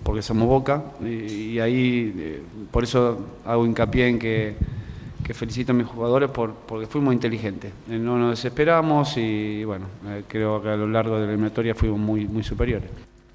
porque somos Boca, y ahí por eso hago hincapié en que felicito a mis jugadores porque fuimos inteligentes, no nos desesperamos y bueno, creo que a lo largo de la eliminatoria fuimos muy superiores.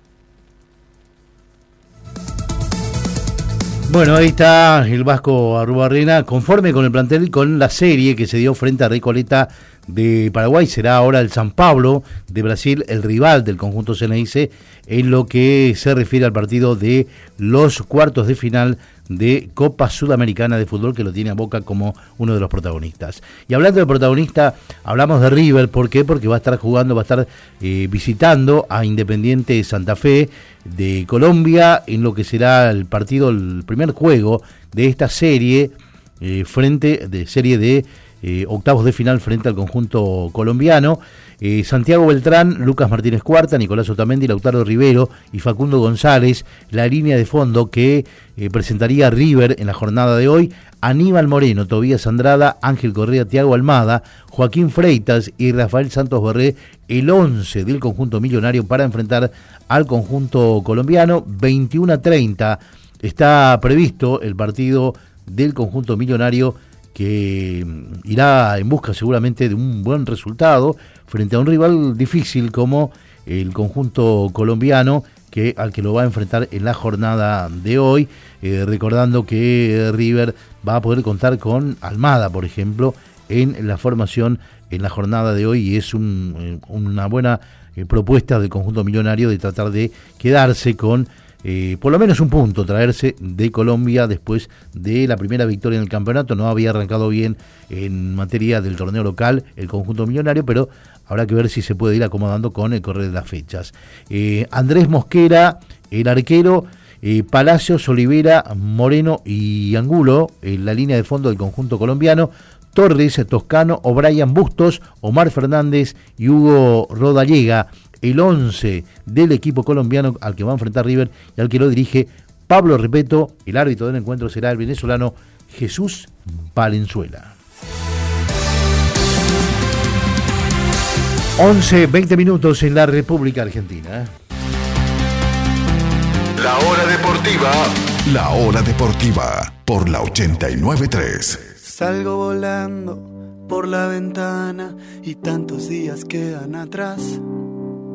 Bueno, ahí está el Vasco Arrubarrena, conforme con el plantel y con la serie que se dio frente a Recoleta de Paraguay. Será ahora el San Pablo de Brasil el rival del conjunto Ceneice en lo que se refiere al partido de los cuartos de final de Copa Sudamericana de Fútbol, que lo tiene a Boca como uno de los protagonistas. Y hablando de protagonista, hablamos de River. ¿Por qué? Porque va a estar visitando a Independiente Santa Fe de Colombia en lo que será el partido, el primer juego de esta serie, serie de octavos de final frente al conjunto colombiano. Santiago Beltrán, Lucas Martínez Cuarta, Nicolás Otamendi, Lautaro Rivero y Facundo González, la línea de fondo que presentaría River en la jornada de hoy. Aníbal Moreno, Tobías Andrada, Ángel Correa, Thiago Almada, Joaquín Freitas y Rafael Santos Borré, el 11 del conjunto millonario para enfrentar al conjunto colombiano. 21:30 está previsto el partido del conjunto millonario, que irá en busca seguramente de un buen resultado frente a un rival difícil como el conjunto colombiano, al que lo va a enfrentar en la jornada de hoy, recordando que River va a poder contar con Almada, por ejemplo, en la formación en la jornada de hoy, y es una buena propuesta del conjunto millonario de tratar de quedarse con por lo menos un punto, traerse de Colombia después de la primera victoria en el campeonato. No había arrancado bien en materia del torneo local el conjunto millonario, pero habrá que ver si se puede ir acomodando con el correr de las fechas. Andrés Mosquera, el arquero, Palacios, Olivera, Moreno y Angulo en la línea de fondo del conjunto colombiano. Torres, Toscano, O'Brien, Bustos, Omar Fernández y Hugo Rodallega, el 11 del equipo colombiano al que va a enfrentar River y al que lo dirige Pablo Repeto. El árbitro del encuentro será el venezolano Jesús Valenzuela. 11:20 minutos en la República Argentina. La hora deportiva por la 89.3. Salgo volando por la ventana y tantos días quedan atrás.